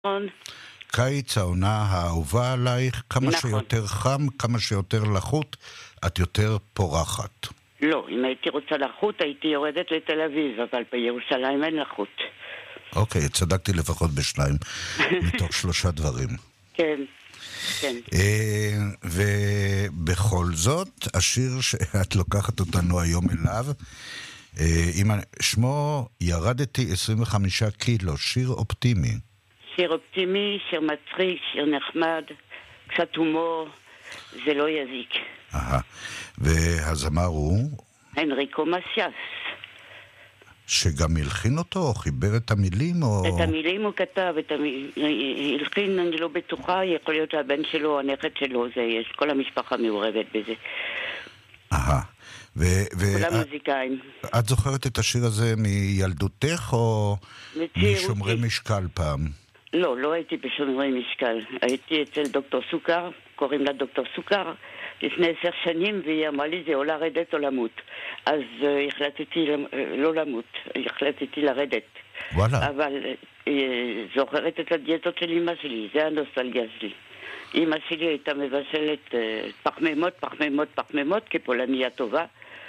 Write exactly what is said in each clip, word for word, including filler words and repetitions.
נכון. קיץ, העונה האהובה עלייך, כמה נכון. שיותר חם, כמה שיותר לחות, את יותר פורחת. לא, אם הייתי רוצה לחות, הייתי יורדת לתל אביב, אבל בירושלים אין לחות. אוקיי, צדקתי לפחות בשניים, מתוך שלושה דברים. כן, כן. אה, ובכל זאת, השיר שאת לוקחת אותנו היום אליו, אה, עם ה- שמו ירדתי עשרים וחמישה קילו, שיר אופטימי. שיר אופטימי, שיר מצחיק, שיר נחמד, קצת הומור, זה לא יזיק. אהה. והזמר הוא הנריקו מסיאס. שגם הלחין אותו, או חיבר את המילים, או... את המילים הוא כתב, את הלחין אני לא בטוחה, יכול להיות הבן שלו, הנכד שלו, זה יש, כל המשפחה מעורבת בזה. אהה. ו... כל ו- המוזיקאים. את זוכרת את השיר הזה מילדותך, או מצעירותי. משומרי משקל פעם? לא, לא הייתי בשומרי משקל. הייתי אצל דוקטור סוכר, קוראים לה דוקטור סוכר, לפני עשר שנים, והיא אמרה לי, זה או לרדת או למות. אז uh, החלטתי למ- uh, לא למות, החלטתי לרדת. וואלה. אבל uh, זוכרת את הדיאטות של אמא שלי, זה הנוסטלגיה שלי. אמא שלי הייתה מבשלת uh, פחמימות, פחמימות, פחמימות, כפולניה טובה,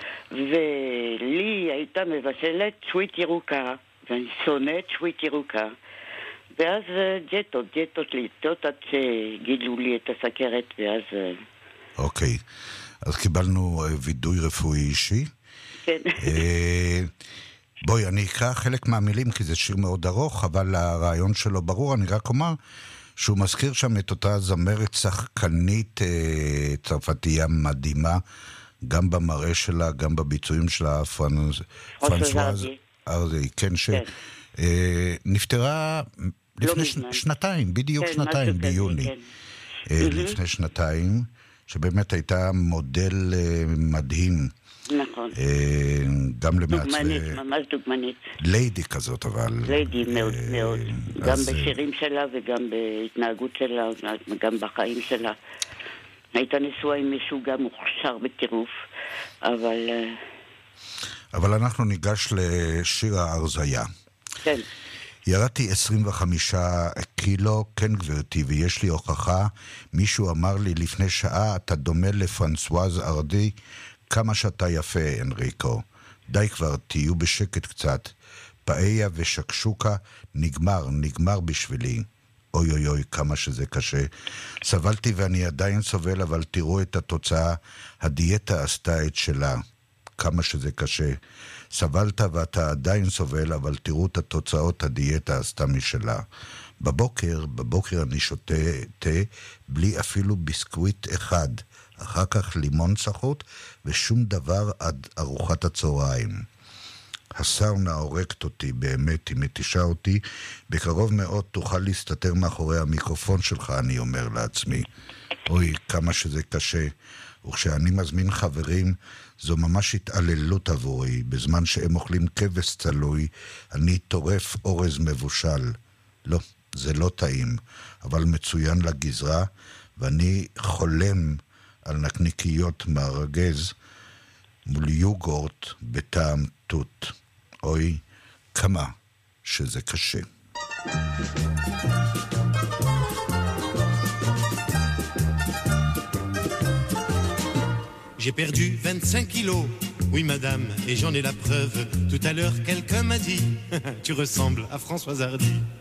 ולי הייתה מבשלת שווית ירוקה, ואני שונאת שווית ירוקה. ואז דיאטות, דיאטות ליטות עד שגילו לי את הסכרת, ואז... אוקיי. אז קיבלנו אה, וידוי רפואי אישי. כן. אה, בואי, אני אקרא חלק מהמילים, כי זה שיר מאוד ארוך, אבל הרעיון שלו ברור. אני רק אומר שהוא מזכיר שם את אותה זמרת שחקנית אה, צרפתייה מדהימה, גם במראה שלה, גם בביצועים שלה, פרנס... פרנסואז ארזי, כן, שנפטרה לפני ש... שנתיים, בדיוק כן, שנתיים, משהו כזה, ביוני. כן. אה, לפני שנתיים, שבאמת הייתה מודל אה, מדהים. נכון. אה, גם למעצבי... דוגמנית, ממש דוגמנית. ליידי כזאת, אבל... ליידי מאוד אה, מאוד. גם אז, אה, בשירים שלה וגם בהתנהגות שלה, גם בחיים שלה. הייתה נשואה עם מישהו גם מוכשר בטירוף, אבל... אה, אבל אנחנו ניגש לשיר ההרזיה. כן. ירדתי עשרים וחמישה קילו, כן גברתי, ויש לי הוכחה. מישהו אמר לי לפני שעה, אתה דומה לפרנסואז ארדי, כמה שאתה יפה, אנריקו. די כבר, תהיו בשקט קצת. פאיה ושקשוקה נגמר, נגמר בשבילי. אוי אוי אוי, כמה שזה קשה. סבלתי ואני עדיין סובל, אבל תראו את התוצאה. הדיאטה עשתה את שלה. כמה שזה קשה. סבלת ואתה עדיין סובל, אבל תראו את התוצאות, הדיאטה עשתה משלה. בבוקר, בבוקר אני שותה תה, בלי אפילו ביסקוויט אחד. אחר כך לימון צחות, ושום דבר עד ארוחת הצהריים. הסאונה הורגת אותי, באמת, היא מתישה אותי. בקרוב מאוד תוכל להסתתר מאחורי המיקרופון שלך, אני אומר לעצמי. אוי, כמה שזה קשה. וכשאני מזמין חברים, זו ממש התעללות עבורי. בזמן שהם אוכלים כבש צלוי, אני טורף אורז מבושל. לא, זה לא טעים, אבל מצוין לגזרה, ואני חולם על נקניקיות מארגז מול יוגורט בטעם תות. אוי, כמה שזה קשה. J'ai perdu vingt-cinq kilos, oui madame, et j'en ai la preuve. Tout à l'heure quelqu'un m'a dit, tu ressembles à Françoise Hardy.